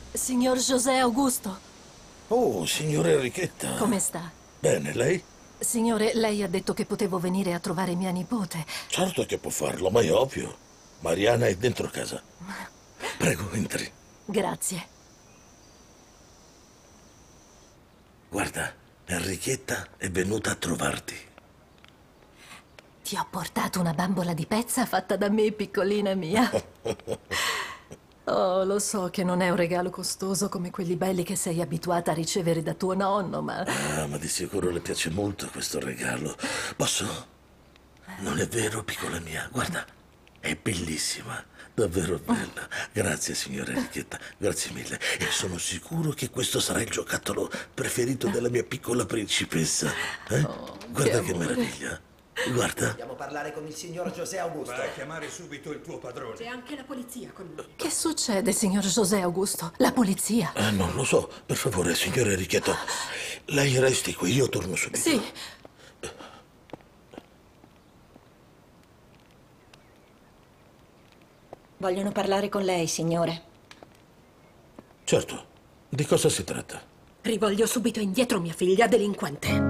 Signor José Augusto, Oh, signora Enrichetta. come sta? Bene, lei? Signore, lei ha detto che potevo venire a trovare mia nipote. Certo che può farlo, ma è ovvio. Mariana è dentro casa. Prego, entri. Grazie. Guarda, Enrichetta è venuta a trovarti. Ti ho portato una bambola di pezza fatta da me, piccolina mia. Oh, lo so che non è un regalo costoso come quelli belli che sei abituata a ricevere da tuo nonno, ma... Ah, ma di sicuro le piace molto questo regalo. Posso? Non è vero, piccola mia? Guarda, è bellissima. Davvero bella. Grazie, signora Enrichetta. Grazie mille. E sono sicuro che questo sarà il giocattolo preferito della mia piccola principessa. Guarda che amore. meraviglia. Guarda. Vogliamo parlare con il signor José Augusto. Vai a chiamare subito il tuo padrone. C'è anche la polizia con noi. Che succede, signor José Augusto? La polizia? Non lo so. Per favore, signora Enrichetta. Lei resti qui, io torno subito. Sì. Vogliono parlare con lei, signore. Certo. Di cosa si tratta? Rivoglio subito indietro mia figlia, delinquente.